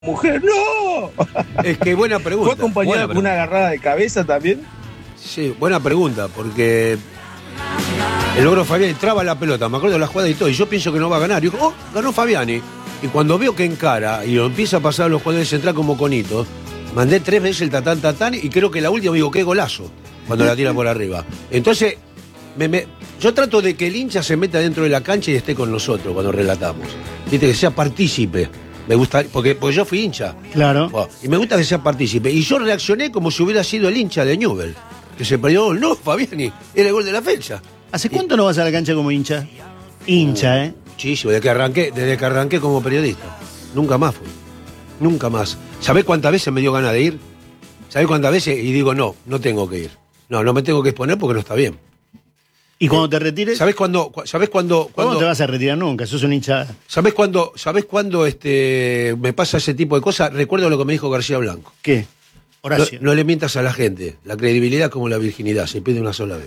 mujer, ¡no! Es que buena pregunta. ¿Fue acompañada con una agarrada de cabeza también? Sí, buena pregunta, porque el logro Fabiani traba la pelota, me acuerdo de la jugada y todo, y yo pienso que no va a ganar. Y digo, oh, ganó Fabiani. Y cuando veo que encara y lo empieza a pasar a los jugadores central como Conito, mandé 3 veces el tatán, y creo que la última digo, qué golazo, cuando la tira por arriba. Entonces, yo trato de que el hincha se meta dentro de la cancha y esté con nosotros cuando relatamos. Viste, que sea partícipe. Me gusta, porque yo fui hincha. Claro. Bueno, y me gusta que sea partícipe. Y yo reaccioné como si hubiera sido el hincha de Newell, que se perdió. No, Fabiani, era el gol de la fecha. ¿Hace cuánto no vas a la cancha como hincha? Hincha, ¿eh? Muchísimo, desde que arranqué como periodista. Nunca más fui. Nunca más. ¿Sabés cuántas veces me dio ganas de ir? ¿Sabés cuántas veces? Y digo, no tengo que ir. No me tengo que exponer porque no está bien. ¿Y cuando te retires? ¿Sabés cuándo? ¿Cuándo te vas a retirar nunca? Sos un hincha. ¿Sabés cuándo me pasa ese tipo de cosas? Recuerdo lo que me dijo García Blanco. ¿Qué? Horacio. No le mientas a la gente. La credibilidad como la virginidad, se pide una sola vez.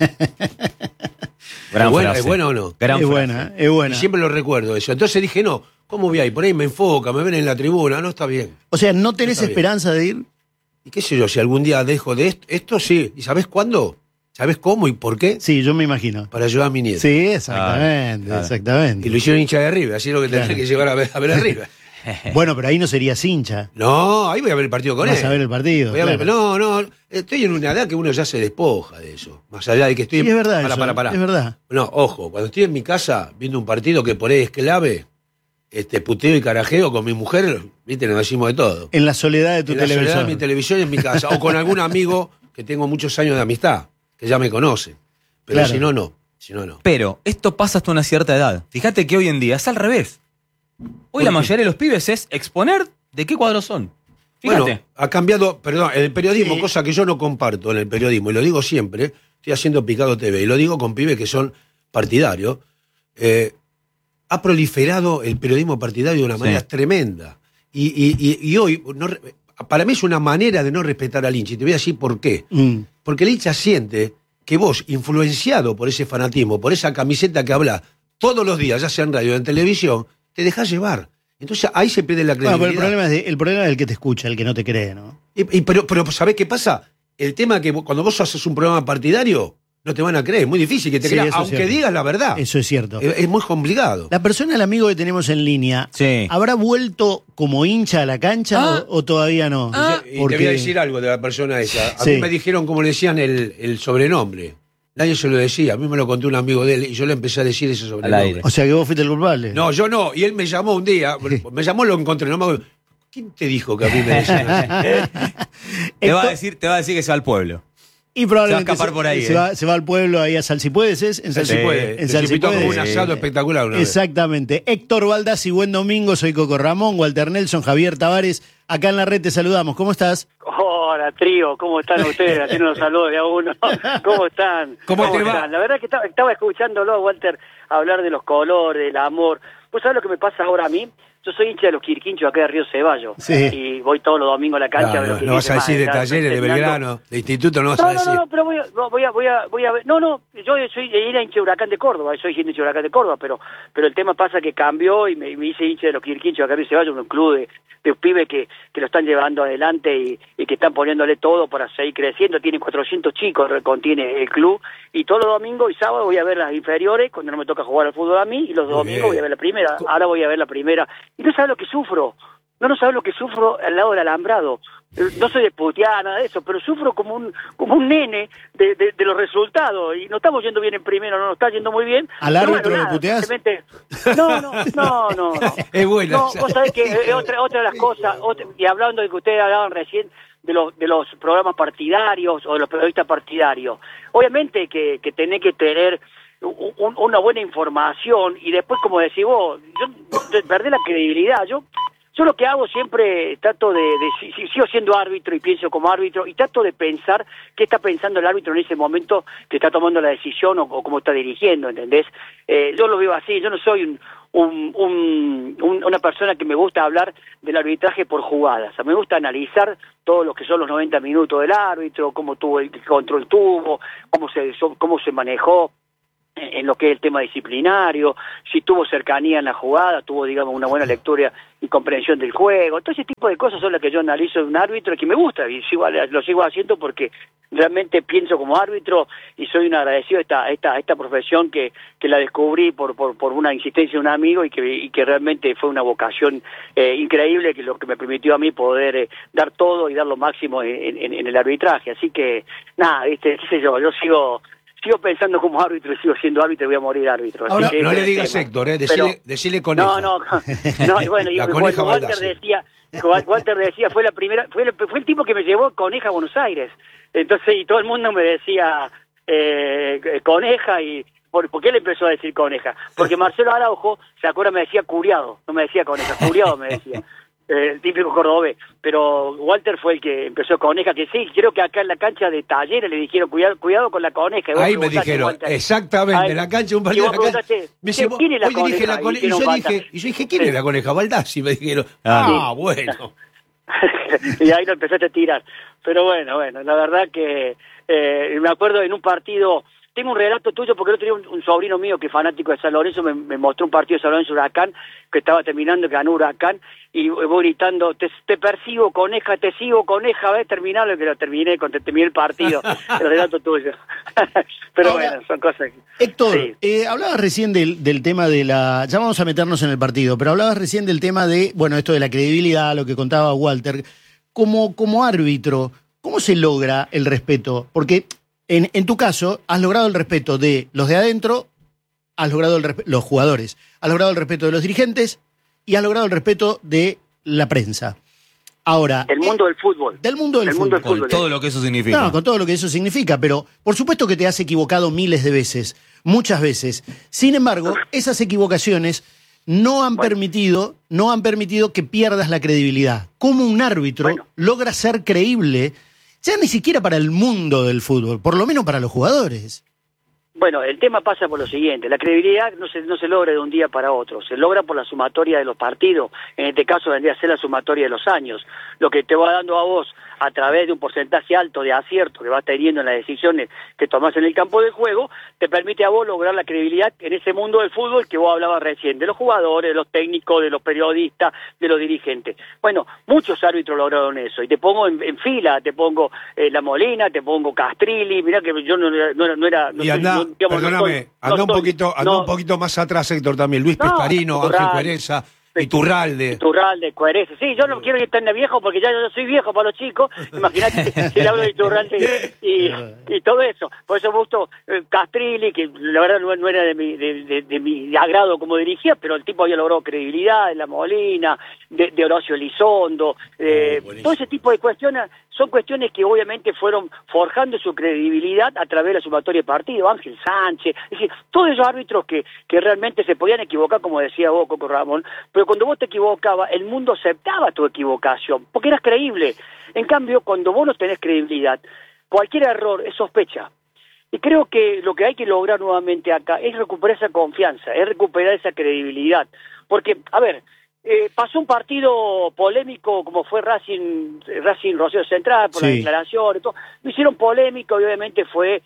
¿Es buena o no? Es buena. Y siempre lo recuerdo eso. Entonces dije, no, ¿cómo voy ahí? Por ahí me enfoca, me ven en la tribuna, no está bien. O sea, ¿no tenés esperanza de ir? Y qué sé yo, si algún día dejo de esto sí. ¿Y sabés cuándo? ¿Sabés cómo y por qué? Sí, yo me imagino. Para ayudar a mi nieto. Sí, exactamente, exactamente. Y lo hicieron hincha de River, así es lo que tendré que llevar a ver a River. Bueno, pero ahí no serías hincha. No, ahí voy a ver el partido con él. Vas a ver el partido. No, estoy en una edad que uno ya se despoja de eso. Más allá de que estoy... Sí, es verdad Para. Es verdad. No, ojo, cuando estoy en mi casa viendo un partido que por ahí es clave, puteo y carajeo con mi mujer, viste, nos decimos de todo. En la soledad de tu televisor. En la soledad de mi televisión en mi casa. O con algún amigo que tengo muchos años de amistad, que ya me conoce. Pero claro. Si no, no. Pero esto pasa hasta una cierta edad. Fíjate que hoy en día es al revés. Hoy la mayoría de los pibes es exponer de qué cuadros son. Fíjate. Bueno, ha cambiado, perdón, el periodismo, cosa que yo no comparto en el periodismo, y lo digo siempre, estoy haciendo Picado TV, y lo digo con pibes que son partidarios, ha proliferado el periodismo partidario de una manera tremenda. Y hoy, para mí es una manera de no respetar al hincha, y te voy a decir por qué. Porque el hincha siente que vos, influenciado por ese fanatismo, por esa camiseta que habla todos los días, ya sea en radio o en televisión, te dejás llevar. Entonces ahí se pierde la credibilidad. Bueno, pero el problema es el que te escucha, el que no te cree, ¿no? Pero ¿sabés qué pasa? El tema es que cuando vos haces un programa partidario, no te van a creer. Es muy difícil que te crean, aunque digas la verdad. Eso es cierto. Es muy complicado. La persona, el amigo que tenemos en línea, ¿habrá vuelto como hincha a la cancha o todavía no? Y te voy a decir algo de la persona esa. A mí me dijeron, como le decían, el sobrenombre. Nadie se lo decía, a mí me lo contó un amigo de él y yo le empecé a decir ese sobrenombre. O sea que vos fuiste el culpable. No, yo no, y él me llamó un día, lo encontré, no me acuerdo. ¿Quién te dijo que a mí me decían así? Te va a decir que se va al pueblo. Y probablemente se va a escapar por ahí. Se va al pueblo ahí a Salsipuedes, ¿es? En Salsipuedes. En Salsipuedes. Como un asado espectacular una Exactamente. Vez. Héctor Baldassi, buen domingo, soy Coco Ramón, Walter Nelson, Javier Tavares. Acá en la red te saludamos. ¿Cómo estás? Hola, trío. ¿Cómo están ustedes? Haciendo los saludos de a uno. ¿Cómo están? ¿Cómo te va? La verdad que estaba escuchándolo, Walter, hablar de los colores, del amor. ¿Vos sabés lo que me pasa ahora a mí? Yo soy hincha de los Quirquinchos acá de Río Ceballos. Sí. Y voy todos los domingos a la cancha. No vas a decir de Talleres, de Belgrano, de Instituto, no vas a decir. No, pero voy a ver. No, yo era hincha de Huracán de Córdoba, soy hincha de Huracán de Córdoba, pero el tema pasa que cambió y me hice hincha de los Quirquinchos acá de Río Ceballos, un club de pibes que lo están llevando adelante y que están poniéndole todo para seguir creciendo. Tiene 400 chicos, contiene el club, y todos los domingos y sábados voy a ver las inferiores cuando no me toca jugar al fútbol a mí, y los domingos voy a ver la primera. Ahora voy a ver la primera. Y no sabes lo que sufro. No sabes lo que sufro al lado del alambrado. No soy de putear, nada de eso, pero sufro como un nene de los resultados. Y no estamos yendo bien en primero, no nos está yendo muy bien. ¿Al árbitro lo puteás? No. Es buena. No, vos sabés que otra de las cosas, y hablando de que ustedes hablaban recién de los programas partidarios o de los periodistas partidarios, obviamente que tenés que tener una buena información y después, como decís vos, yo perdí la credibilidad. Yo lo que hago siempre, trato si sigo siendo árbitro y pienso como árbitro, y trato de pensar qué está pensando el árbitro en ese momento que está tomando la decisión o cómo está dirigiendo, ¿entendés? Yo lo veo así, yo no soy una persona que me gusta hablar del arbitraje por jugadas. O sea, me gusta analizar todo lo que son los 90 minutos del árbitro, cómo tuvo el control tuvo, cómo se manejó. en lo que es el tema disciplinario, si tuvo cercanía en la jugada, tuvo, digamos, una buena lectura y comprensión del juego. Todo ese tipo de cosas son las que yo analizo de un árbitro, que me gusta, y lo sigo haciendo porque realmente pienso como árbitro y soy un agradecido a esta profesión que la descubrí por una insistencia de un amigo y que realmente fue una vocación increíble, que lo que me permitió a mí poder dar todo y dar lo máximo en el arbitraje. Así que, nada, qué sé yo sigo pensando como árbitro, sigo siendo árbitro y voy a morir árbitro. Ahora, así que no le digas Héctor, decile coneja. No, y bueno, y La cuando coneja Walter decía, fue el tipo que me llevó Coneja a Buenos Aires. Entonces, y todo el mundo me decía Coneja, y ¿por qué le empezó a decir Coneja? Porque Marcelo Araujo, se acuerda, me decía Curiado, no me decía Coneja, Curiado me decía. El típico cordobés, pero Walter fue el que empezó Coneja, que sí, creo que acá en la cancha de Talleres le dijeron cuidado con la Coneja. Ahí me dijeron, Walter, exactamente, en la cancha, un partido de la cancha. Me dice, ¿quién es la hoy dirige la Coneja? Y yo dije, ¿quién es la Coneja? Baldassi, me dijeron. Bueno. Y ahí lo empezaste a tirar. Pero bueno, la verdad que me acuerdo en un partido. Tengo un relato tuyo porque yo tenía un sobrino mío que es fanático de San Lorenzo, me mostró un partido de San Lorenzo Huracán, que estaba terminando, que ganó Huracán, y voy gritando, te persigo, Coneja, te sigo, Coneja, ves terminarlo, que lo terminé cuando terminé el partido. El relato tuyo. Pero ahora, bueno, son cosas que... Héctor, sí. Hablabas recién del tema de la... Ya vamos a meternos en el partido, pero hablabas recién del tema de, bueno, esto de la credibilidad, lo que contaba Walter. Como árbitro, ¿cómo se logra el respeto? Porque... En tu caso, has logrado el respeto de los de adentro, has logrado los jugadores, has logrado el respeto de los dirigentes y has logrado el respeto de la prensa. Ahora... Del mundo del fútbol. Del mundo del fútbol. Con todo lo que eso significa. No, con todo lo que eso significa, pero por supuesto que te has equivocado miles de veces, muchas veces. Sin embargo, esas equivocaciones no han permitido que pierdas la credibilidad. ¿Cómo un árbitro logra ser creíble? Ya ni siquiera para el mundo del fútbol, por lo menos para los jugadores. Bueno, el tema pasa por lo siguiente, la credibilidad no se logra de un día para otro, se logra por la sumatoria de los partidos, en este caso vendría a ser la sumatoria de los años, lo que te va dando a vos a través de un porcentaje alto de acierto que vas teniendo en las decisiones que tomás en el campo de juego, te permite a vos lograr la credibilidad en ese mundo del fútbol que vos hablabas recién, de los jugadores, de los técnicos, de los periodistas, de los dirigentes. Bueno, muchos árbitros lograron eso, y te pongo en fila, te pongo La Molina, te pongo Castrilli, mirá que yo no era... Y perdóname, anda un poquito más atrás, Héctor, también. Luis Pescarino, Ángel Cuereza, Iturralde, Cuereza. Sí, yo no quiero ir tan de viejo porque ya yo soy viejo para los chicos. Imagínate si le hablo de Iturralde y todo eso. Por eso me gustó Castrilli, que la verdad no era de mi agrado como dirigía, pero el tipo había logrado credibilidad, de La Molina, de Horacio Elizondo. Todo ese tipo de cuestiones son cuestiones que obviamente fueron forjando su credibilidad a través de la sumatoria de partido. Ángel Sánchez, es decir, todos esos árbitros que realmente se podían equivocar, como decía vos, Coco Ramón, pero cuando vos te equivocabas, el mundo aceptaba tu equivocación, porque eras creíble. En cambio, cuando vos no tenés credibilidad, cualquier error es sospecha. Y creo que lo que hay que lograr nuevamente acá es recuperar esa confianza, es recuperar esa credibilidad. Porque, a ver, pasó un partido polémico como fue Racing Rosario Central por la declaración, todo. Lo hicieron polémico y obviamente fue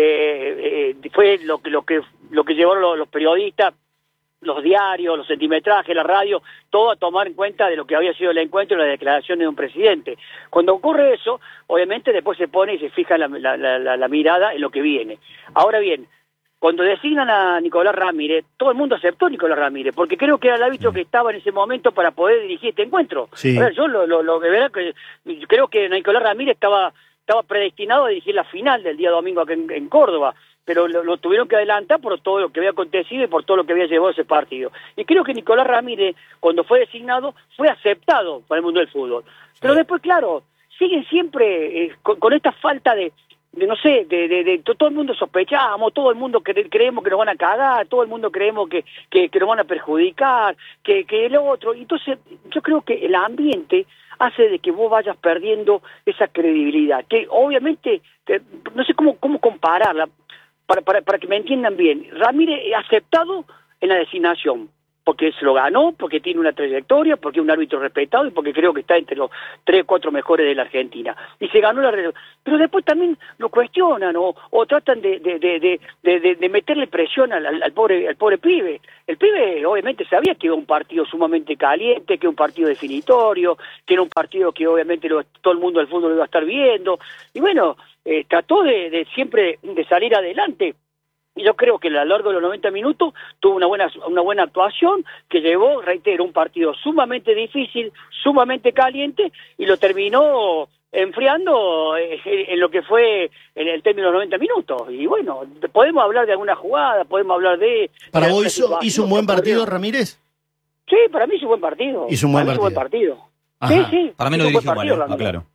lo que llevaron los periodistas, los diarios, los centimetrajes, la radio, todo a tomar en cuenta de lo que había sido el encuentro y las declaraciones de un presidente. Cuando ocurre eso, obviamente después se pone y se fija la mirada en lo que viene. Ahora bien, cuando designan a Nicolás Ramírez, todo el mundo aceptó a Nicolás Ramírez, porque creo que era el árbitro que estaba en ese momento para poder dirigir este encuentro. Sí. A ver, yo de verdad que creo que Nicolás Ramírez estaba predestinado a dirigir la final del día domingo acá en Córdoba, pero lo tuvieron que adelantar por todo lo que había acontecido y por todo lo que había llevado ese partido. Y creo que Nicolás Ramírez, cuando fue designado, fue aceptado por el mundo del fútbol. Pero después, claro, siguen siempre con esta falta de no sé, todo el mundo sospechamos, todo el mundo creemos que nos van a cagar, todo el mundo creemos que nos van a perjudicar, que el otro. Entonces, yo creo que el ambiente hace de que vos vayas perdiendo esa credibilidad, que obviamente, no sé cómo compararla, para que me entiendan bien. Ramírez aceptado en la designación, porque se lo ganó, porque tiene una trayectoria, porque es un árbitro respetado y porque creo que está entre los 3 o 4 mejores de la Argentina. Y se ganó pero después también lo cuestionan o tratan de meterle presión al pobre pibe. El pibe obviamente sabía que era un partido sumamente caliente, que era un partido definitorio, que era un partido que obviamente todo el mundo del fútbol lo iba a estar viendo. Y bueno, trató de siempre de salir adelante. Y yo creo que a lo largo de los 90 minutos tuvo una buena actuación que llevó, reitero, un partido sumamente difícil, sumamente caliente y lo terminó enfriando en lo que fue en el término de los 90 minutos. Y bueno, podemos hablar de alguna jugada, podemos hablar de... ¿Para vos hizo un buen partido Ramírez? Sí, para mí hizo un buen partido. Hizo un buen partido. Sí. Para mí no dirigió mal, claro.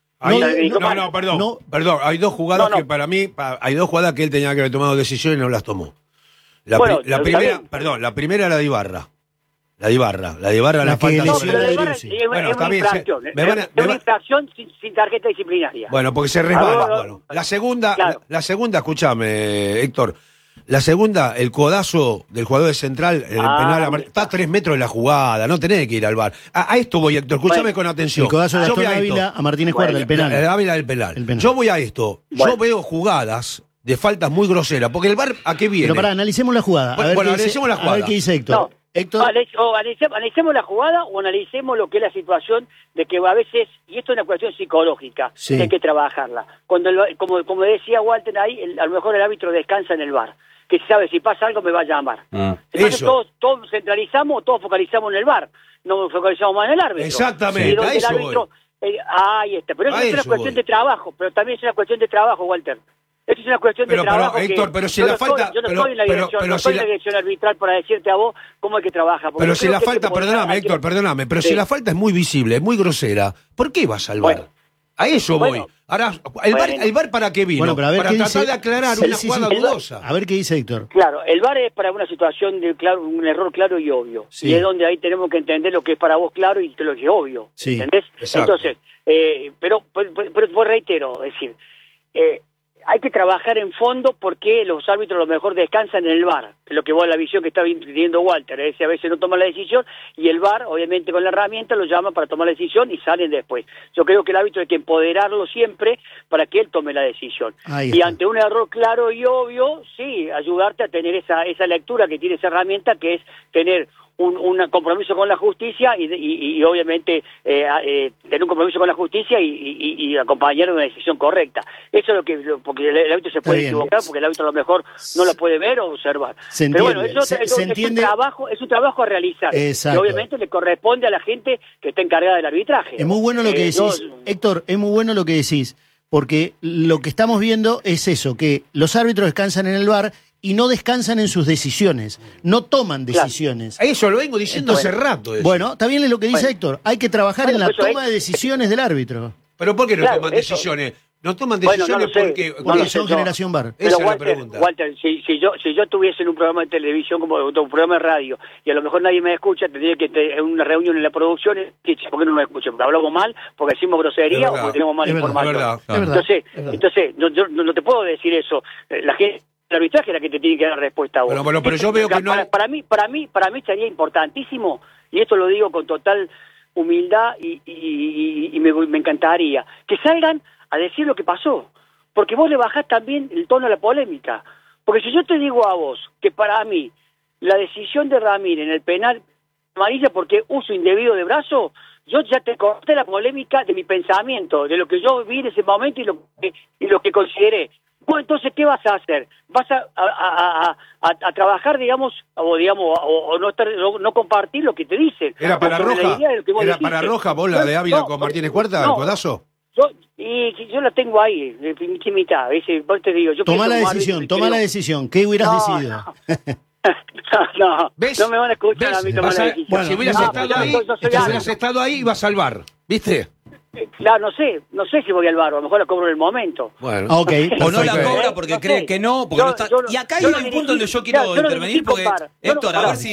Perdón, hay dos jugadas que para mí, hay dos jugadas que él tenía que haber tomado decisiones y no las tomó. La primera era de Ibarra. La de Ibarra, la falta de... Bueno, está bien. Es una infracción sin tarjeta disciplinaria. Bueno, porque se resbala. Bueno, la segunda, escúchame, Héctor. La segunda, el codazo del jugador de Central en el penal, está a 3 metros de la jugada, no tenés que ir al VAR. A esto voy, Héctor, escúchame con atención. El codazo de Gastón Ávila a Martínez Cuerda, el penal. Ávila del penal. Yo voy a esto. Yo veo jugadas de faltas muy groseras, porque el VAR, ¿a qué viene? Pero analicemos la jugada. Analicemos la jugada. A ver qué dice Héctor. No. Héctor. Analicemos la jugada o analicemos lo que es la situación de que a veces, y esto es una cuestión psicológica, sí, hay que trabajarla. Cuando como decía Walter ahí, a lo mejor el árbitro descansa en el VAR, que sabe si pasa algo me va a llamar. Entonces todos centralizamos, todos focalizamos en el VAR, no focalizamos más en el árbitro. Exactamente, a eso voy. Ahí está, pero eso es una cuestión de trabajo, pero también es una cuestión de trabajo, Walter. Esto es una cuestión de trabajo. Pero, Héctor, pero si la falta... Yo no estoy en la dirección arbitral para decirte a vos cómo hay que trabajar. Pero si la falta, perdóname, Héctor, perdóname, pero si la falta es muy visible, es muy grosera, ¿por qué vas al VAR? A eso voy. Ahora, ¿el VAR para qué vino? Bueno, para tratar de aclarar una jugada dudosa. A ver qué dice Héctor. Claro, el VAR es para una situación de un error claro y obvio. Sí. Y es donde ahí tenemos que entender lo que es para vos claro y lo que es obvio. Sí. ¿Entendés? Exacto. Entonces, pero reitero, es decir... hay que trabajar en fondo porque los árbitros a lo mejor descansan en el VAR, que es lo que la visión que está pidiendo Walter, a veces no toman la decisión y el VAR, obviamente con la herramienta, lo llama para tomar la decisión y salen después. Yo creo que el árbitro hay que empoderarlo siempre para que él tome la decisión. Y ante un error claro y obvio, sí, ayudarte a tener esa lectura que tiene esa herramienta, que es tener un compromiso con la justicia y obviamente tener un compromiso con la justicia y acompañar una decisión correcta. Eso es lo que, porque el árbitro se puede equivocar, porque el árbitro a lo mejor no lo puede ver o observar. Pero bueno, eso es un trabajo a realizar. Exacto. Que obviamente le corresponde a la gente que está encargada del arbitraje. Es muy bueno lo que decís, Héctor, es muy bueno lo que decís, porque lo que estamos viendo es eso, que los árbitros descansan en el VAR y no descansan en sus decisiones, no toman decisiones. Claro. Eso lo vengo diciendo hace rato. Eso. Bueno, está bien lo que dice Héctor, hay que trabajar en la toma de decisiones del árbitro. ¿Pero por qué no toman decisiones? No toman decisiones porque son generación VAR. Pero esa es la pregunta. Walter, si yo estuviese en un programa de televisión como un programa de radio y a lo mejor nadie me escucha, tendría que tener una reunión en la producción y ¿por qué no me escuchan? ¿Porque hablamos mal? ¿Porque decimos grosería o porque tenemos mala información? Entonces, yo no te puedo decir eso. La gente... El arbitraje es la que te tiene que dar respuesta a vos. Pero yo veo que no... Para mí sería importantísimo, y esto lo digo con total humildad y me encantaría, que salgan a decir lo que pasó. Porque vos le bajás también el tono a la polémica. Porque si yo te digo a vos que para mí la decisión de Ramírez en el penal amarilla porque uso indebido de brazo, yo ya te corté la polémica de mi pensamiento, de lo que yo vi en ese momento y lo que consideré. Bueno, entonces, ¿qué vas a hacer? ¿Vas a trabajar, digamos, o no compartir lo que te dicen? ¿Era para Roja? ¿Era para Roja vos la de Ávila con Martínez Cuerda, el codazo? Yo la tengo ahí, en mitad. Vos te digo, toma la decisión. ¿Qué hubieras decidido? No me van a escuchar a mí tomar la decisión. Bueno, si hubieras estado ahí, ibas al VAR, ¿viste? Claro, no sé si voy al VAR, a lo mejor la cobro en el momento. Bueno, o no la cobra porque cree que no, porque no está... Y acá hay un punto donde yo quiero intervenir porque... Héctor, a ver si...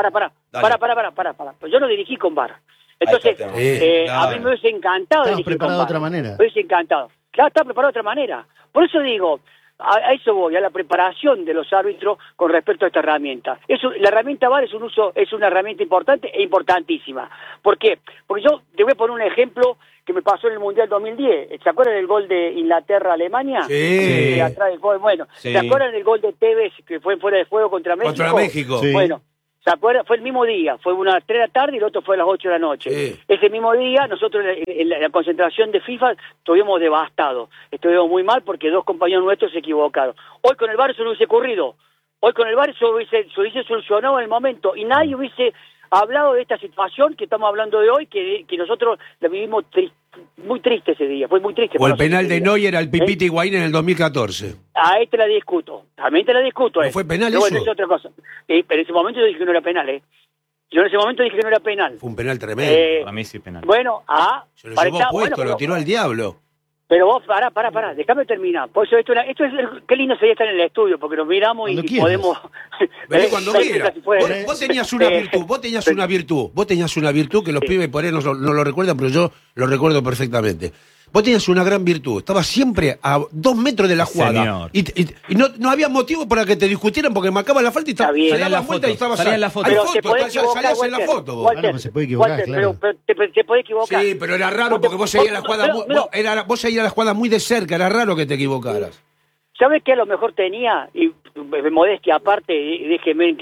Yo no dirigí con VAR. Entonces, a mí me hubiese encantado dirigir con VAR. preparado de otra manera. Me hubiese encantado. Claro, estaba preparado de otra manera. Por eso digo, a eso voy, a la preparación de los árbitros con respecto a esta herramienta. La herramienta VAR es una herramienta importante e importantísima. ¿Por qué? Porque yo te voy a poner un ejemplo que me pasó en el Mundial 2010. ¿Se acuerdan del gol de Inglaterra-Alemania? Sí. Atrás del gol. Bueno, Sí. ¿se acuerdan del gol de Tevez que fue fuera de juego contra México? Contra México. Sí. Bueno, ¿se acuerdan? Fue el mismo día, fue una a las 3 de la tarde y el otro fue a las 8 de la noche. Sí. Ese mismo día, nosotros en la concentración de FIFA estuvimos devastados, estuvimos muy mal porque 2 compañeros nuestros se equivocaron. Hoy con el VAR eso no hubiese ocurrido, hoy con el VAR eso se hubiese solucionado en el momento y nadie hubiese hablado de esta situación que estamos hablando de hoy, que nosotros la vivimos muy triste ese día, fue muy triste. O el para nosotros penal ese de día. Neuer al Pipita Higuaín en el 2014. Ahí te la discuto, también te la discuto. ¿No fue penal Pero bueno, eso? es otra cosa. Pero en ese momento yo dije que no era penal, Yo en ese momento dije que no era penal. Fue un penal tremendo. Para mí sí es penal. Bueno, Se lo llevó puesto, lo tiró al diablo. Pero vos, pará, déjame terminar. Por eso qué lindo sería estar en el estudio, porque nos miramos Cuando y quieras. podemos... Vení cuando quiera. si puede. Vos tenías una virtud, vos tenías una virtud que los pibes por ahí no lo recuerdan, pero yo lo recuerdo perfectamente. Vos tenías una gran virtud, estabas siempre a 2 metros de la jugada. Señor. Y no había motivo para que te discutieran porque marcaban la falta y Está bien. se Salía daban la vuelta foto, y estabas salía la foto. Hay Pero foto, se puede equivocar, salías en la Walter. foto vos. Walter, Ah, no, se puede equivocar, Walter, claro. pero te puede equivocar. Sí, pero era raro porque vos seguías la jugada vos seguías la jugada muy de cerca, era raro que te equivocaras. ¿Sabes qué a lo mejor tenía? Y modestia aparte, y déjeme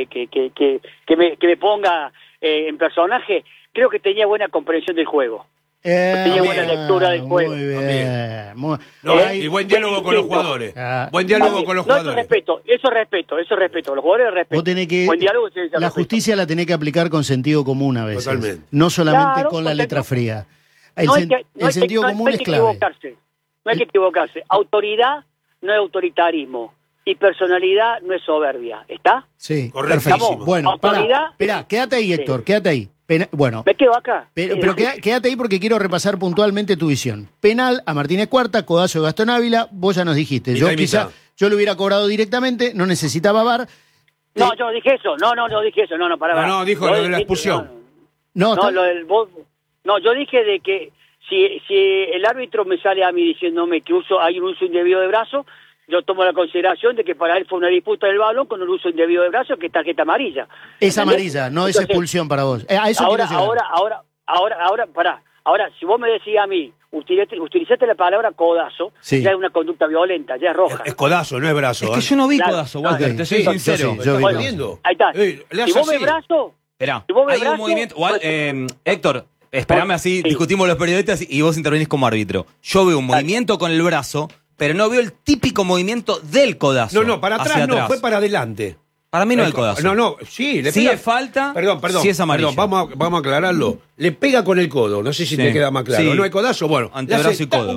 que me ponga en personaje, creo que tenía buena comprensión del juego. Tenía buena lectura del juego. Muy bien. No, Ahí- y buen diálogo con los jugadores. Ah. Buen diálogo con los No, jugadores. eso respeto. Los jugadores respeto. Vos tenés que, Buen diálogo, sí, la respeto. justicia la tenés que aplicar con sentido común a veces. Totalmente. No solamente Claro, con la porque letra no- fría. El, No hay sen- que- el no hay que- sentido no común hay es que clave. equivocarse. No hay que equivocarse. Autoridad no es autoritarismo. Y personalidad no es soberbia. ¿Está? Sí, Correctísimo. perfecto. Bueno, Autoridad- esperá, quédate ahí, Sí. Héctor, quédate ahí. Bueno, ¿Me quedo acá? pero quédate ahí porque quiero repasar puntualmente tu visión. Penal a Martínez Cuarta, codazo de Gastón Ávila, vos ya nos dijiste. Mitad Yo y quizá, mitad. yo lo hubiera cobrado directamente, no necesitaba VAR. No, yo no dije eso. No dije eso. No, pará. No, dijo lo de la expulsión. No, No, está- lo del no, yo dije de que si el árbitro me sale a mí diciéndome que hay un uso indebido de brazo, yo tomo la consideración de que para él fue una disputa del balón con un uso indebido de brazo, que es tarjeta amarilla. es ¿Entendés? amarilla, no es Entonces, expulsión para vos. A eso Ahora, quiero llegar. pará. Ahora, si vos me decías a mí, utilizaste la palabra codazo, Sí. ya es una conducta violenta, ya es roja. Es codazo, no es brazo. Es que ¿eh? yo no vi Claro. codazo, Walter, Ok, te soy sí, yo sincero. sí, yo vi ¿Estás codazo. viendo? Ahí está. Le Si hace vos ves así. brazo, Esperá, si vos ves hay un brazo, movimiento. pues- Héctor, esperame así, Sí. discutimos los periodistas y vos intervenís como árbitro. Yo veo un movimiento con el brazo, pero no veo el típico movimiento del codazo. No, para hacia atrás no, fue para adelante. Para mí no es el codazo. No, sí, le Sí pega. es falta, Perdón, sí es amarilla. perdón, vamos a aclararlo. Le pega con el codo, no sé si Sí. te queda más claro. Sí. No hay codazo, bueno. le Antebrazo hace y codo.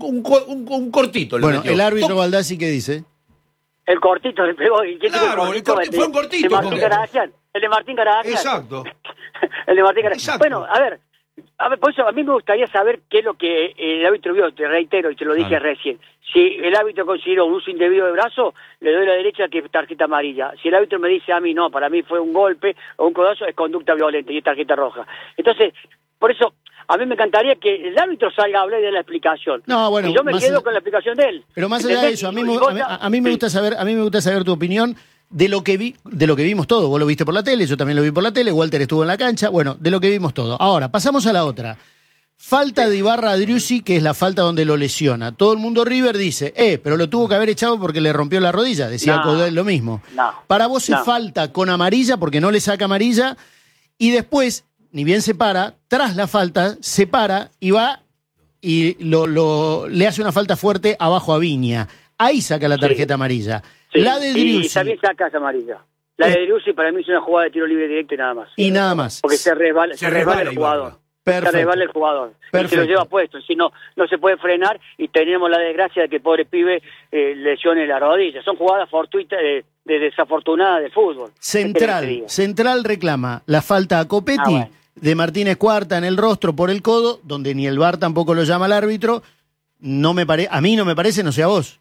Un cortito le Bueno, metió. el árbitro Baldassi, ¿qué dice? el cortito le pegó. ¿Y quién Claro, tiró el cortito, fue un cortito, El de Martín porque- Garagán. El de Martín Garagán. Exacto. El de Martín Garagán. Exacto. Bueno, a ver, por eso a mí me gustaría saber qué es lo que el árbitro vio, te reitero y te lo dije Claro. recién. Si el árbitro consideró un uso indebido de brazo, le doy la derecha que es tarjeta amarilla. Si el árbitro me dice a mí, no, para mí fue un golpe o un codazo, es conducta violenta y es tarjeta roja. Entonces, por eso, a mí me encantaría que el árbitro salga a hablar y dé la explicación. No, bueno, y yo me más quedo allá- con la explicación de él. Pero más allá de ¿Entendés? eso, a mí, Y me- vos a mí me sí. gusta saber tu opinión de lo que vimos todo. Vos lo viste por la tele, yo también lo vi por la tele, Walter estuvo en la cancha, bueno, de lo que vimos todo. Ahora, pasamos a la otra. Falta de Ibarra a Driussi, que es la falta donde lo lesiona. Todo el mundo River dice, pero lo tuvo que haber echado porque le rompió la rodilla. Decía No. Codel lo mismo. No. Para vos se No. falta con amarilla porque no le saca amarilla y después, ni bien se para, tras la falta, se para y va y le hace una falta fuerte abajo a Viña. Ahí saca la tarjeta amarilla. Sí. La de Y Driussi también saca esa amarilla. La de Driussi para mí es una jugada de tiro libre directo y nada más. y nada más. Porque se resbala resbala el jugador. Ibarra. Perfecto. Se resbala el jugador. Y se Perfecto. lo lleva puesto. Si no, no se puede frenar y tenemos la desgracia de que el pobre pibe lesione la rodilla. Son jugadas fortuitas de desafortunada del fútbol. ¿Qué querés que te diga? Central reclama la falta a Copetti Ah, bueno. de Martínez Cuarta en el rostro por el codo, donde ni el VAR tampoco lo llama al árbitro. A mí no me parece, no sé a vos.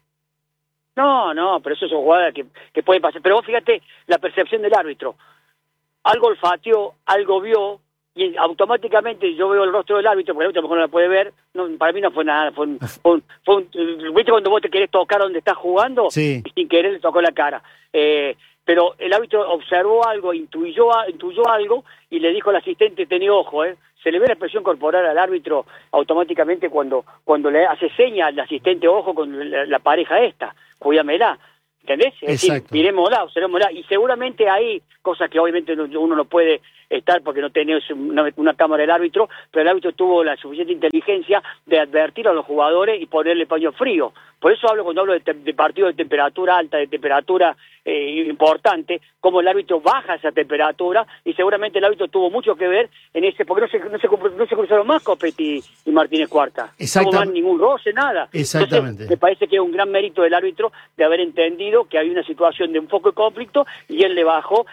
No, pero eso son jugadas que pueden pasar. Pero vos fíjate la percepción del árbitro. Algo olfateó, algo vio, y automáticamente yo veo el rostro del árbitro, porque el árbitro a lo mejor no la puede ver, para mí no fue nada, ¿viste cuando vos te querés tocar donde estás jugando? Sí. Y sin querer le tocó la cara. Pero el árbitro observó algo, intuyó algo, y le dijo al asistente, tenía ojo, se le ve la expresión corporal al árbitro automáticamente cuando le hace seña al asistente, ojo con la pareja esta, cuídamela. ¿Entendés? Es decir, miremosla, observémosla, y seguramente hay cosas que obviamente uno no puede estar porque no tenés una cámara del árbitro, pero el árbitro tuvo la suficiente inteligencia de advertir a los jugadores y ponerle paño frío. Por eso cuando hablo de partido de temperatura alta, de temperatura importante, como el árbitro baja esa temperatura, y seguramente el árbitro tuvo mucho que ver en ese, porque no se cruzaron más Copetti y Martínez Cuarta. No hubo más ningún roce, nada. Exactamente. Entonces, me parece que es un gran mérito del árbitro de haber entendido que había una situación de un foco de conflicto y él le bajó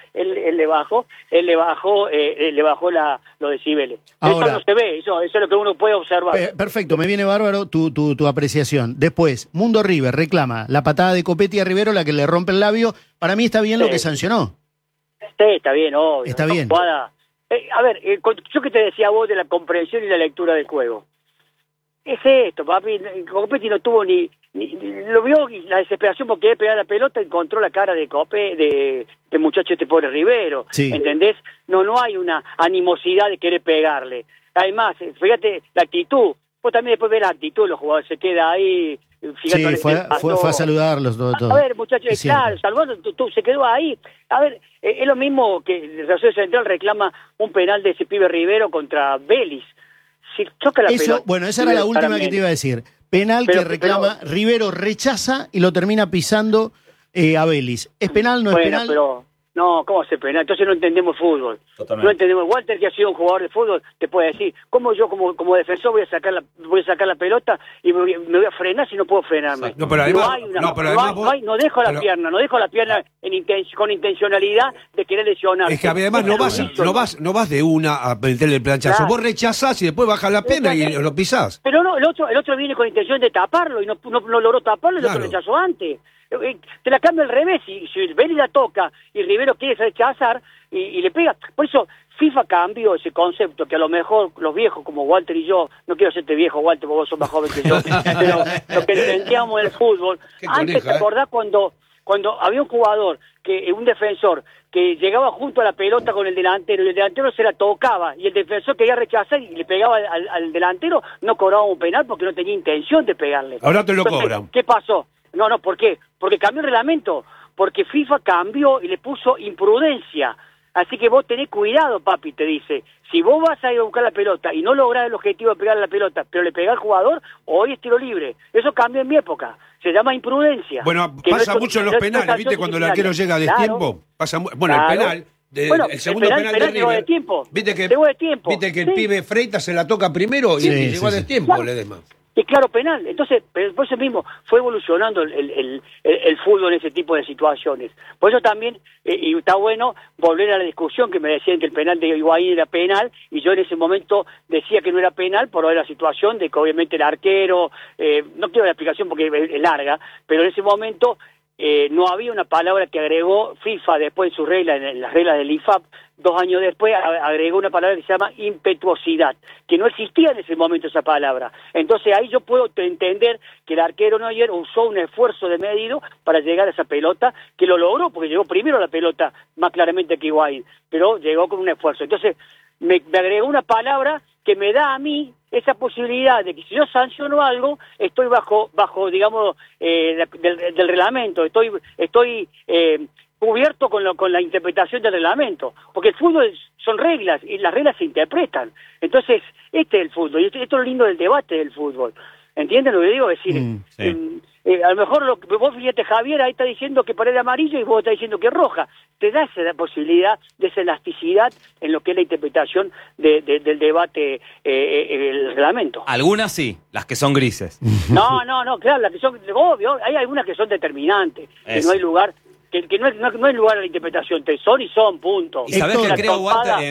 los decibeles. Ahora, eso no se ve, eso es lo que uno puede observar. Perfecto, me viene bárbaro tu apreciación. Después, Mundo River reclama la patada de Copetti a Rivero, la que le rompe el labio. Para mí está bien lo que sancionó. Sí, está bien, obvio. Está bien. A ver, yo que te decía vos de la comprensión y la lectura del juego. Es esto, papi. Copetti no tuvo ni lo vio, y la desesperación porque quería pegar la pelota, encontró la cara de muchacho, este pobre Rivero. Sí. ¿Entendés? No hay una animosidad de querer pegarle. Además, fíjate la actitud. Vos también después ves la actitud de los jugadores, se queda ahí. Sí, fue a saludarlos todo. A ver, muchachos, claro, salvando, se quedó ahí. A ver, es lo mismo que Rosario Central reclama un penal de ese pibe Rivero contra Vélez. Si choca la pelota. Bueno, esa era la última que te iba a decir. Penal que reclama, Rivero rechaza y lo termina pisando a Vélez. ¿Es penal, no es penal? No, ¿cómo se penal? Entonces no entendemos fútbol. Totalmente. No entendemos. Walter, que ha sido un jugador de fútbol, te puede decir, ¿cómo yo como defensor voy a sacar la pelota y me voy a frenar si no puedo frenarme? No, pero además, no dejo la pierna con intencionalidad de querer lesionar. Es que además no vas de una a meterle el planchazo. Claro. Vos rechazás y después bajas la pierna y lo pisás. Pero no, el otro viene con intención de taparlo y no logró taparlo y el otro rechazó antes. Te la cambia al revés, si Vélez la toca y Rivero quiere rechazar y le pega. Por eso FIFA cambió ese concepto que a lo mejor los viejos como Walter y yo, no quiero hacerte viejo Walter porque vos sos más joven que yo, pero lo que entendíamos del fútbol, antes te acordás cuando había un jugador, un defensor, que llegaba junto a la pelota con el delantero y el delantero se la tocaba y el defensor quería rechazar y le pegaba al delantero, no cobraba un penal porque no tenía intención de pegarle. Ahora te lo cobran. ¿Qué pasó? No, ¿por qué? Porque cambió el reglamento, porque FIFA cambió y le puso imprudencia. Así que vos tenés cuidado, papi, te dice. Si vos vas a ir a buscar la pelota y no lográs el objetivo de pegarle la pelota, pero le pegás al jugador, hoy es tiro libre. Eso cambió en mi época. Se llama imprudencia. Bueno, pasa mucho en los penales, ¿viste? Cuando el arquero llega a destiempo. Bueno, el penal... el segundo penal de River. ¿Viste que el pibe Freitas se la toca primero y llegó a destiempo, claro. Ledesma? Es claro, penal. Entonces, por eso mismo fue evolucionando el fútbol en ese tipo de situaciones. Por eso también, y está bueno volver a la discusión que me decían que el penal de Higuaín era penal, y yo en ese momento decía que no era penal por la situación de que obviamente el arquero, no quiero la explicación porque es larga, pero en ese momento no había una palabra que agregó FIFA después en sus reglas, en las reglas del IFAB, 2 años después agregó una palabra que se llama impetuosidad, que no existía en ese momento esa palabra. Entonces ahí yo puedo entender que el arquero Neuer usó un esfuerzo de medido para llegar a esa pelota, que lo logró, porque llegó primero a la pelota más claramente que Higuaín, pero llegó con un esfuerzo. Entonces me agregó una palabra que me da a mí esa posibilidad de que si yo sanciono algo, estoy bajo digamos, del reglamento, estoy cubierto con la interpretación del reglamento, porque el fútbol son reglas y las reglas se interpretan. Entonces, este es el fútbol, y esto es lo lindo del debate del fútbol. ¿Entienden lo que digo? Es decir, a lo mejor vos fíjate, Javier ahí está diciendo que para el amarillo y vos estás diciendo que es roja. Te da esa posibilidad de esa elasticidad en lo que es la interpretación del debate, el reglamento. Algunas sí, las que son grises. No, claro, las que son, obvio, hay algunas que son determinantes, que no hay lugar, que no hay lugar a la interpretación, son, punto. Y sabés que creo, Walter,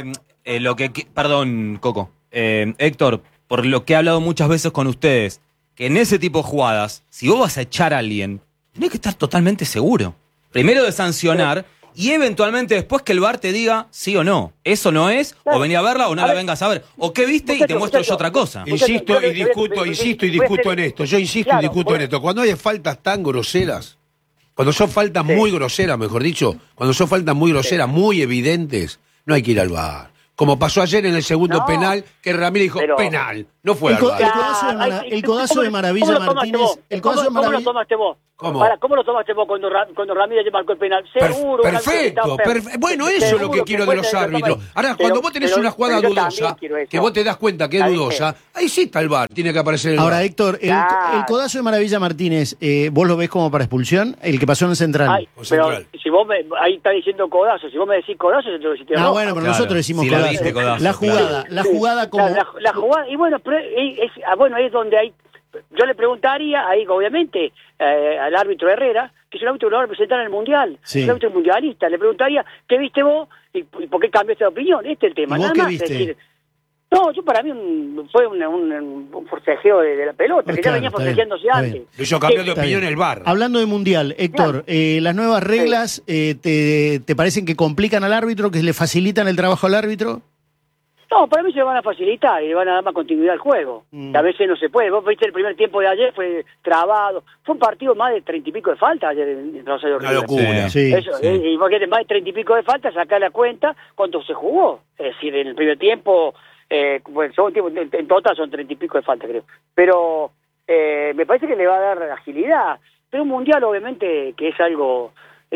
perdón, Coco, Héctor, por lo que he hablado muchas veces con ustedes, que en ese tipo de jugadas, si vos vas a echar a alguien, tenés que estar totalmente seguro. Primero de sancionar y eventualmente después que el VAR te diga sí o no. Eso no es, Claro. o vení a verla o no A la ver. vengas a ver. O qué viste y te muestro yo otra cosa. Insisto y discuto Claro, en esto. Yo insisto claro, y discuto bueno. en esto. Cuando hay faltas tan groseras, cuando son faltas muy groseras, mejor dicho, cuando son faltas muy groseras, muy evidentes, no hay que ir al VAR. Como pasó ayer en el segundo No, penal, que Ramírez dijo pero- penal, no fue al El VAR. el codazo de Maravilla Martínez. El codazo de ¿Cómo lo Maravilla. tomaste vos? ¿Cómo? ¿Cómo lo tomaste vos cuando Ramírez le marcó el penal? Seguro. Perfecto. Bueno, eso es lo que quiero de los árbitros. Ahora, cuando vos tenés una jugada dudosa, que vos te das cuenta que es dudosa, ahí sí está el VAR, tiene que aparecer el Ahora, VAR. Héctor, Claro. el codazo de Maravilla Martínez, ¿vos lo ves como para expulsión? El que pasó en el Central. Ay, O pero central. si vos Ah, ahí está diciendo codazo, si vos me decís codazo, yo te lo decís roja. bueno, pero Claro. nosotros decimos Si la codazo. viste, codazo, La jugada, claro. la jugada como... Claro, la jugada, y bueno, pero ahí es donde hay, yo le preguntaría ahí, obviamente, al árbitro Herrera, que es un árbitro que lo va a representar en el Mundial, Sí. es un árbitro mundialista, le preguntaría, ¿qué viste vos? ¿Y por qué cambiaste de opinión? Este es el tema, ¿Y vos nada qué más. viste? Es decir, no, yo para mí fue un forcejeo de la pelota, que Claro, ya venía está bien, forcejeándose está antes. bien. Eso cambió de Está opinión bien. el VAR. Hablando de Mundial, Héctor, las nuevas reglas te parecen que complican al árbitro, que le facilitan el trabajo al árbitro? No, para mí se lo van a facilitar y le van a dar más continuidad al juego. Que a veces no se puede. Vos viste el primer tiempo de ayer, fue trabado. Fue un partido más de 30 y pico de falta ayer en Rosario Una River. locura. Sí. Eso, y vos querés más de 30 y pico de falta, sacá la cuenta cuánto se jugó. Es decir, en el primer tiempo, bueno, el segundo tiempo, en total son 30 y pico de falta, creo. Pero me parece que le va a dar agilidad. Pero un mundial, obviamente, que es algo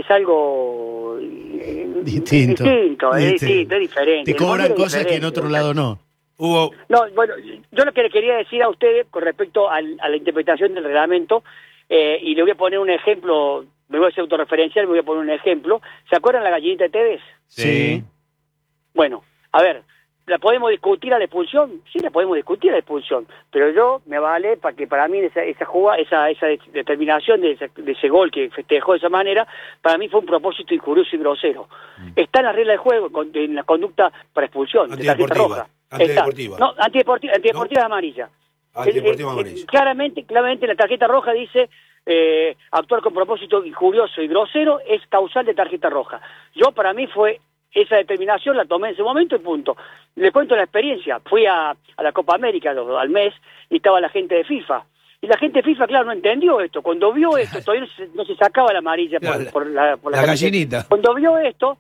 Distinto. Es diferente. Te cobran El mundial es cosas que en diferente. otro lado no. Hubo No, bueno, yo lo que le quería decir a ustedes con respecto a la interpretación del reglamento, y le voy a poner un ejemplo, me voy a hacer autorreferencial, me voy a poner un ejemplo. ¿Se acuerdan la gallinita de Tevez? Sí. Bueno, a ver, ¿la podemos discutir a la expulsión? Sí, la podemos discutir a la expulsión, pero yo me vale para que para mí esa jugada, esa determinación de ese gol que festejó de esa manera, para mí fue un propósito injurioso y grosero. Está en la regla del juego, en la conducta para expulsión, de tarjeta Antideportiva. roja. Antideportiva. Está. No, antideportiva es amarilla. Antideportiva amarilla. Claramente la tarjeta roja dice actuar con propósito injurioso y grosero es causal de tarjeta roja. Yo para mí fue esa determinación, la tomé en ese momento y punto. Les cuento la experiencia. Fui a la Copa América al mes y estaba la gente de FIFA. Y la gente de FIFA, claro, no entendió esto. Cuando vio esto, todavía no se sacaba la amarilla por la La gallinita. Cuando vio esto,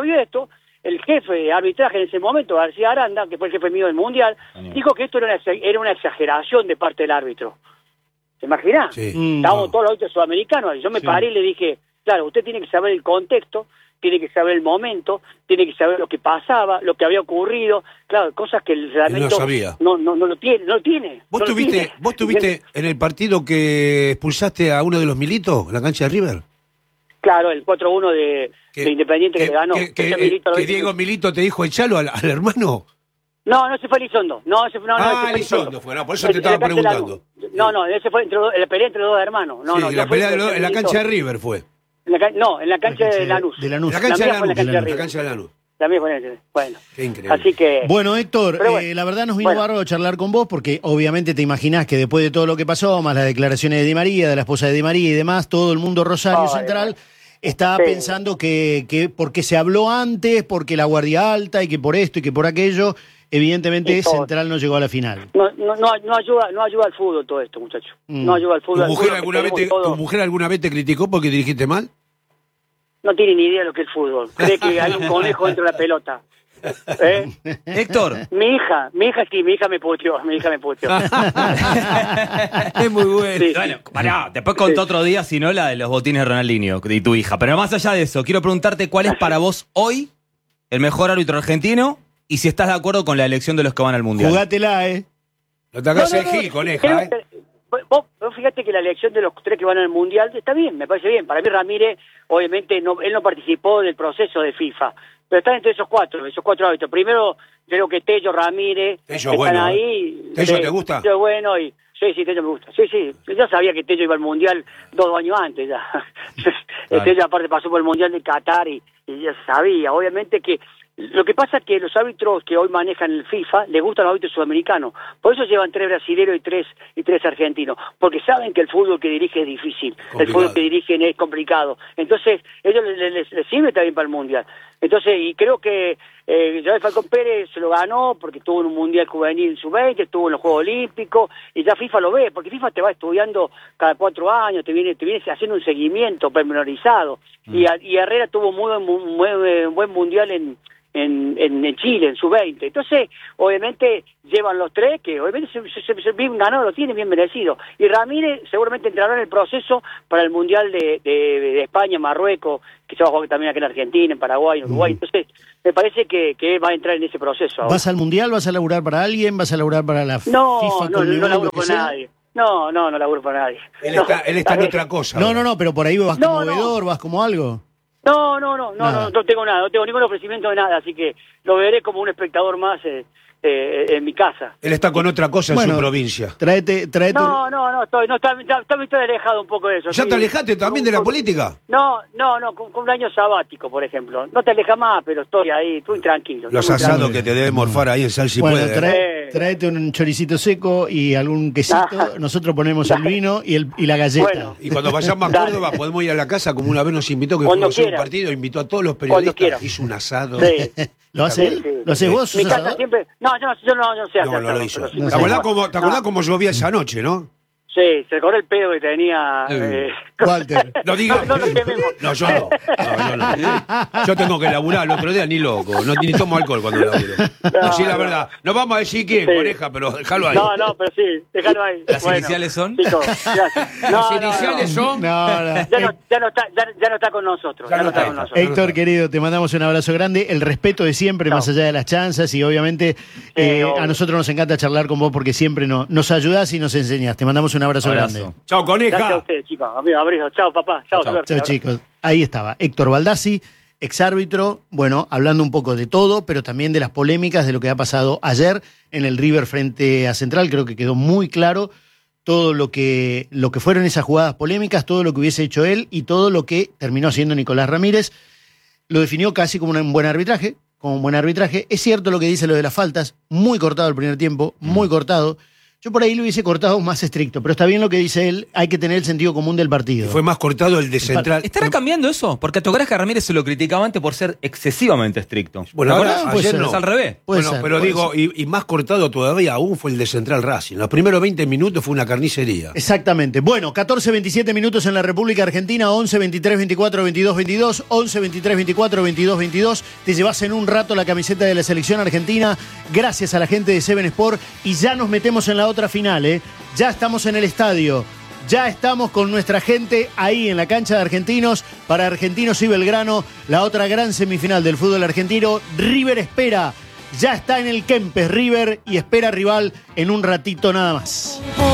el jefe de arbitraje en ese momento, García Aranda, que fue el jefe mío del Mundial, dijo que esto era una exageración de parte del árbitro. ¿Se imagina? Sí. Estábamos No. todos los árbitros sudamericanos. Y yo me paré y le dije, claro, usted tiene que saber el contexto, tiene que saber el momento, tiene que saber lo que pasaba, lo que había ocurrido, claro, cosas que el reglamento sabía. no lo tiene. ¿Vos no lo tuviste, tiene. vos tuviste en el partido que expulsaste a uno de los Militos en la cancha de River? Claro, el 4-1 de Independiente que le ganó. Que Ese Milito lo que hizo. Diego Milito te dijo echalo al hermano. No se fue Elizondo. No, ese fue Elizondo fue, no, por eso te estaba preguntando. No, ese fue la pelea entre los dos hermanos. No, Sí, no, la no fue pelea entre en la Milito. cancha de River fue. En la cancha de Lanús. De Lanús. La cancha de mía fue Lanús. en la cancha de La River. cancha de Lanús. La mía fue en el- Bueno. Qué increíble. Así que... Bueno, Héctor, Pero bueno. la verdad nos vino Bueno. bárbaro charlar con vos porque obviamente te imaginás que después de todo lo que pasó, más las declaraciones de Di María, de la esposa de Di María y demás, todo el mundo Rosario Ay, Central está Sí. pensando que porque se habló antes, porque la guardia alta y que por esto y que por aquello, evidentemente Y todo. Central no llegó a la final. No ayuda al fútbol todo esto, muchachos. No ayuda al ¿Tu fútbol. mujer, Al fútbol que ¿Tu tenemos mujer alguna vez te criticó porque dirigiste mal? No tiene ni idea de lo que es el fútbol. Cree que hay un conejo dentro de la pelota. ¿Eh? Héctor, Mi hija me puteó. Es muy bueno. Sí. bueno, pará, después contó otro día, si no, la de los botines de Ronaldinho y tu hija. Pero más allá de eso, quiero preguntarte cuál es para vos hoy el mejor árbitro argentino y si estás de acuerdo con la elección de los que van al Mundial. Jugátela, Lo atacás el Gil, coneja, Creo ¿eh? que- Vos fíjate que la elección de los tres que van al Mundial está bien, me parece bien. Para mí Ramírez, obviamente, él no participó del proceso de FIFA, pero están entre esos cuatro árbitros. Primero, creo que Tello, Ramírez, Tello están bueno, ahí. ¿Tello te gusta? Tello es bueno y... Sí, Tello me gusta. Sí, yo sabía que Tello iba al Mundial 2 años antes ya. Claro. Tello aparte pasó por el Mundial de Qatar y ya sabía. Obviamente que Lo que pasa es que los árbitros que hoy manejan el FIFA les gustan los árbitros sudamericanos. Por eso llevan 3 brasileños y tres argentinos. Porque saben que el fútbol que dirige es difícil. Complicado. El fútbol que dirigen es complicado. Entonces, ellos les sirve también para el Mundial. Entonces, y creo que Joel Falcón Pérez se lo ganó porque estuvo en un Mundial Juvenil Sub-20, estuvo en los Juegos Olímpicos, y ya FIFA lo ve, porque FIFA te va estudiando cada 4 años, te viene haciendo un seguimiento pormenorizado. Y Herrera tuvo muy buen Mundial en Chile, en Sub-20. Entonces, obviamente, llevan los 3, que obviamente se bien ganado, lo tienen bien merecido. Y Ramírez seguramente entrará en el proceso para el Mundial de España, Marruecos, que se va a jugar también aquí en Argentina, en Paraguay, en Uruguay. Entonces, me parece que él va a entrar en ese proceso ahora. ¿Vas al Mundial? ¿Vas a laburar para alguien? ¿Vas a laburar para la FIFA? No laburo lo que para sea? nadie. No laburo para nadie. Él está en otra cosa. No, pero por ahí vas como No. veedor, vas como algo. No tengo nada, no tengo ningún ofrecimiento de nada, así que lo veré como un espectador más en mi casa. Él está con otra cosa en su provincia. Tráete. No, estoy alejado un poco de eso. ¿Ya te alejaste también de la política? No, con un año sabático, por ejemplo. No te alejas más, pero estoy ahí, estoy tranquilo. Los asados que te debe morfar ahí en Sal si Bueno, puede. tráete un choricito seco y algún quesito. Nosotros ponemos el vino y la galleta. Bueno. Y cuando vayamos a Córdoba podemos ir a la casa, como una vez nos invitó, que Cuando fuimos a un quiera. partido, invitó a todos los Cuando quiera. periodistas, hizo un asado. Sí. ¿Lo haces? Sí. ¿Lo haces vos? Mi ¿Sos casa asador? siempre... No, yo no sé hacer No lo asado, hizo. pero sí. No ¿Te acordás cómo llovía esa noche, no? Sí, se acordó el pedo que tenía... Walter. No digas. No lo quememos. No, yo no. Yo tengo que laburar el otro día, ni loco. Ni tomo alcohol cuando laburo. Así la verdad. No vamos a decir quién, Sí. Coneja, pero déjalo ahí. No, pero sí, déjalo ahí. ¿Las iniciales son? Chicos, gracias. Las iniciales son... No. Ya no está con nosotros. Ya no está con nosotros. Héctor, querido, te mandamos un abrazo grande. El respeto de siempre, Chao. más allá de las chanzas. Y obviamente obvio. a nosotros nos encanta charlar con vos porque siempre nos ayudás y nos enseñás. Te mandamos un abrazo grande. Chao, Gracias a Coneja. ustedes, chicos. Abrigo. Chao, papá. Chao, Chao. suerte. Chao, chicos. Ahí estaba Héctor Baldassi, exárbitro, bueno, hablando un poco de todo, pero también de las polémicas de lo que ha pasado ayer en el River frente a Central. Creo que quedó muy claro todo lo que fueron esas jugadas polémicas, todo lo que hubiese hecho él y todo lo que terminó haciendo Nicolás Ramírez. Lo definió casi como un buen arbitraje, Es cierto lo que dice lo de las faltas, muy cortado el primer tiempo, muy cortado. Yo por ahí lo hubiese cortado más estricto, pero está bien lo que dice él, hay que tener el sentido común del partido. Fue más cortado el de Central. ¿Estará cambiando eso? Porque te acuerdas que a Ramírez se lo criticaba antes por ser excesivamente estricto. Bueno, ahora ahora, puede ayer ser. no. es al revés. Puede Bueno, ser, pero puede digo, y más cortado todavía aún fue el de Central Racing. Los primeros 20 minutos fue una carnicería. Exactamente. Bueno, 14-27 minutos en la República Argentina, 11-23-24-22-22, 11-23-24-22-22. Te llevas en un rato la camiseta de la selección argentina, gracias a la gente de Seven Sport, y ya nos metemos en la otra final, ¿eh? Ya estamos en el estadio. Ya estamos con nuestra gente ahí en la cancha de Argentinos para Argentinos y Belgrano, la otra gran semifinal del fútbol argentino. River espera, ya está en el Kempes River y espera rival en un ratito nada más.